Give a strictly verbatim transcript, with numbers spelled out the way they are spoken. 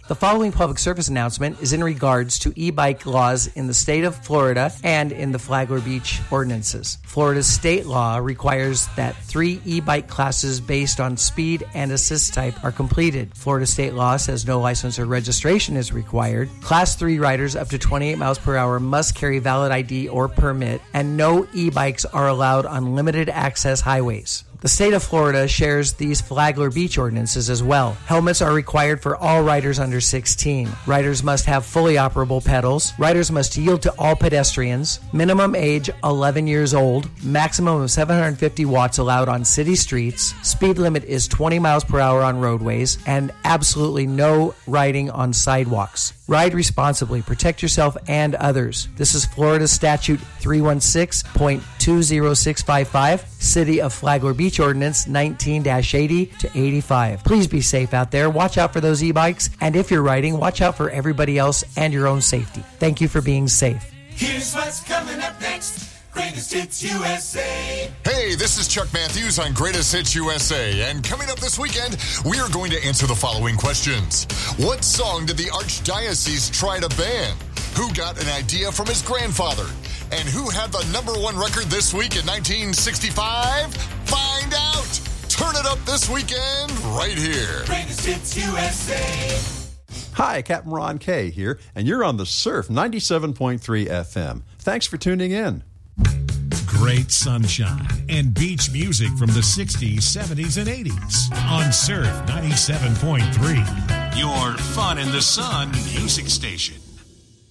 The following public service announcement is in regards to e-bike laws in the state of Florida and in the Flagler Beach ordinances. Florida's state law requires that three e-bike classes based on speed and assist type are completed. Florida state law says no license or registration is required. Class three riders up to twenty-eight miles per hour must carry valid I D or permit, and no e-bikes are allowed on limited access highways. The state of Florida shares these Flagler Beach ordinances as well. Helmets are required for all riders under sixteen. Riders must have fully operable pedals. Riders must yield to all pedestrians. Minimum age eleven years old. Maximum of seven hundred fifty watts allowed on city streets. Speed limit is twenty miles per hour on roadways, and absolutely no riding on sidewalks. Ride responsibly. Protect yourself and others. This is Florida Statute three one six point two zero six five five, City of Flagler Beach Ordinance nineteen dash eighty to eighty-five. Please be safe out there. Watch out for those e-bikes, and if you're riding, watch out for everybody else and your own safety. Thank you for being safe. Here's what's coming up next. Greatest Hits U S A. Hey, this is Chuck Matthews on Greatest Hits U S A, and coming up this weekend, we are going to answer the following questions. What song did the Archdiocese try to ban? Who got an idea from his grandfather? And who had the number one record this week in nineteen sixty-five? Find out! Turn it up this weekend right here. Greatest Hits U S A. Hi, Captain Ron Kay here, and you're on the Surf ninety-seven point three F M. Thanks for tuning in. Great sunshine and beach music from the sixties, seventies, and eighties on Surf ninety-seven point three. Your fun in the sun music station.